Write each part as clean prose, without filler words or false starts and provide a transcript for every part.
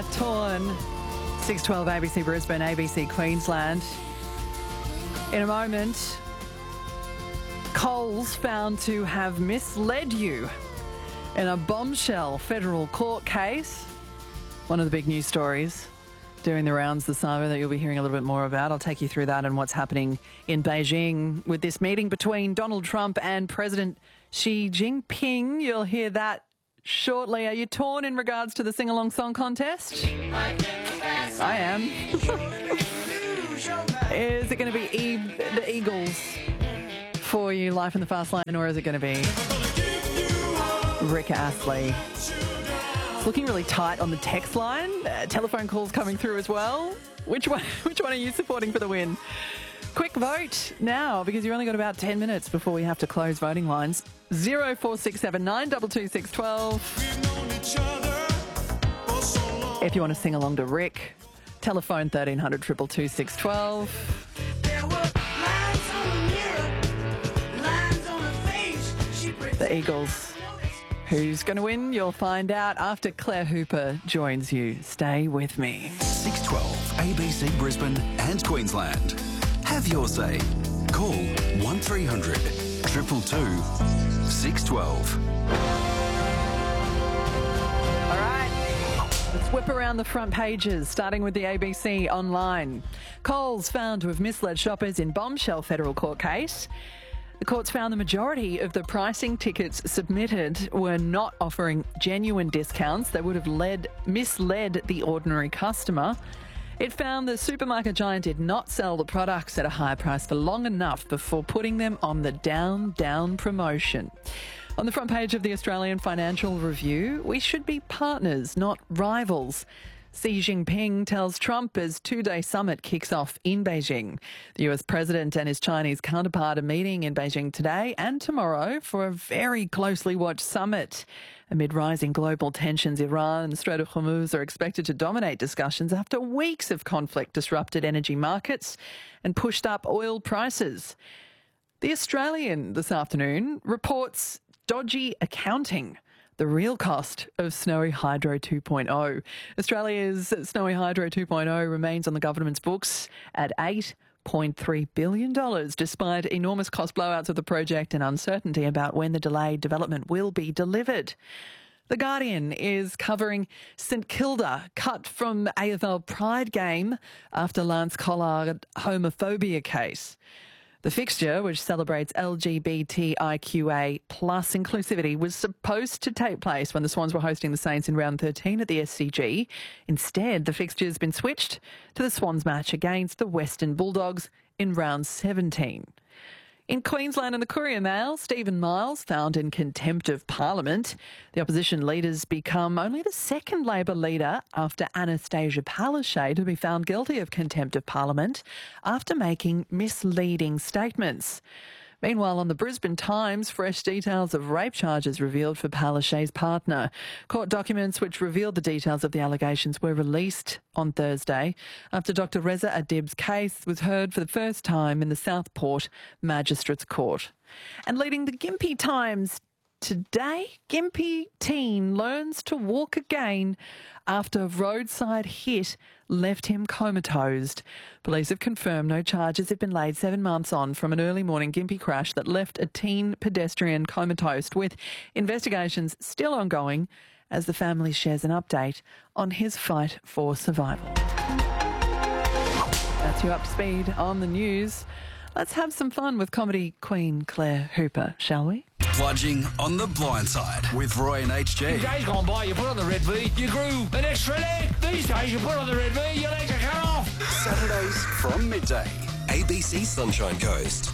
Torn. 612 ABC Brisbane, ABC Queensland. In a moment, Coles found to have misled you in a bombshell federal court case. One of the big news stories doing the rounds this summer that you'll be hearing a little bit more about. I'll take you through that and what's happening in Beijing with this meeting between Donald Trump and President Xi Jinping. You'll hear that shortly. Are you torn in regards to the sing-along song contest? I am. Is it going to be the Eagles for you, Life in the Fast Lane, or is it going to be Rick Astley? It's looking really tight on the text line. Telephone calls coming through as well. Which one are you supporting for the win? Quick vote now, because you've only got about 10 minutes before we have to close voting lines. 0467 if you want to sing along to Rick, telephone 1300 222 612. The Eagles. Who's going to win? You'll find out after Claire Hooper joins you. Stay with me. 612 ABC Brisbane and Queensland. Have your say. Call 1300 222 612. All right. Let's whip around the front pages, starting with the ABC online. Coles found to have misled shoppers in bombshell federal court case. The courts found the majority of the pricing tickets submitted were not offering genuine discounts. They would have misled the ordinary customer. It found the supermarket giant did not sell the products at a high price for long enough before putting them on the down promotion. On the front page of the Australian Financial Review, we should be partners, not rivals. Xi Jinping tells Trump as two-day summit kicks off in Beijing. The US president and his Chinese counterpart are meeting in Beijing today and tomorrow for a very closely watched summit. Amid rising global tensions, Iran and the Strait of Hormuz are expected to dominate discussions after weeks of conflict disrupted energy markets and pushed up oil prices. The Australian this afternoon reports dodgy accounting. The real cost of Snowy Hydro 2.0. Australia's Snowy Hydro 2.0 remains on the government's books at $8.3 billion, despite enormous cost blowouts of the project and uncertainty about when the delayed development will be delivered. The Guardian is covering St Kilda, cut from AFL Pride game after Lance Collard homophobia case. The fixture, which celebrates LGBTIQA plus inclusivity, was supposed to take place when the Swans were hosting the Saints in round 13 at the SCG. Instead, the fixture has been switched to the Swans match against the Western Bulldogs in round 17. In Queensland and the Courier Mail, Stephen Miles found in contempt of Parliament. The opposition leaders become only the second Labor leader after Anastasia Palaszczuk to be found guilty of contempt of Parliament after making misleading statements. Meanwhile, on the Brisbane Times, fresh details of rape charges revealed for Palaszczuk's partner. Court documents which revealed the details of the allegations were released on Thursday after Dr Reza Adib's case was heard for the first time in the Southport Magistrates Court. And leading the Gympie Times today, Gympie teen learns to walk again after roadside hit left him comatose. Police have confirmed no charges have been laid 7 months on from an early morning Gympie crash that left a teen pedestrian comatose, with investigations still ongoing as the family shares an update on his fight for survival. That's you up to speed on the news. Let's have some fun with comedy queen Claire Hooper, shall we? Plunging on the blind side with Roy and HG. In days gone by, you put on the red V, you grew an extra leg. These days, you put on the red V, your legs are cut off. Saturdays from midday. ABC Sunshine Coast.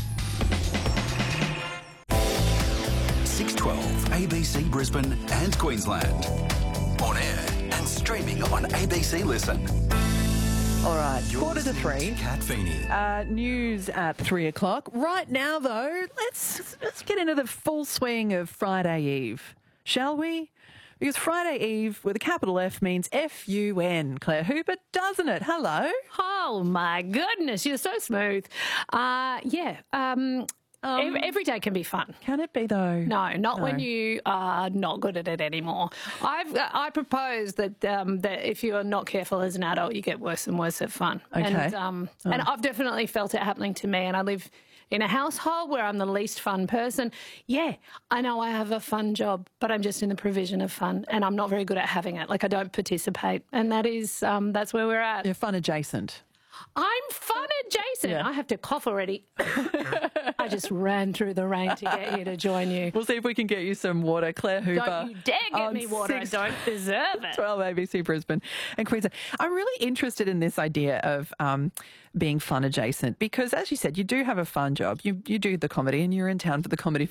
612 ABC Brisbane and Queensland. On air and streaming on ABC Listen. All right, You're 2:45. Kat Feeney. News at 3 o'clock. Right now, though, let's get into the full swing of Friday Eve, shall we? Because Friday Eve with a capital F means F-U-N. Claire Hooper, doesn't it? Hello. Oh, my goodness. You're so smooth. Every day can be fun. Can it be though? No, not when you are not good at it anymore. I propose that that if you are not careful as an adult, you get worse and worse at fun. Okay. And I've definitely felt it happening to me. And I live in a household where I'm the least fun person. Yeah, I know I have a fun job, but I'm just in the provision of fun, and I'm not very good at having it. Like, I don't participate, and that's where we're at. You're fun adjacent. I'm fun adjacent. Yeah. I have to cough already. I just ran through the rain to get here to join you. We'll see if we can get you some water. Claire Hooper. Don't you dare get me water. I don't deserve it. 12 ABC Brisbane and Queensland. I'm really interested in this idea of being fun adjacent because, as you said, you do have a fun job. You do the comedy and you're in town for the Comedy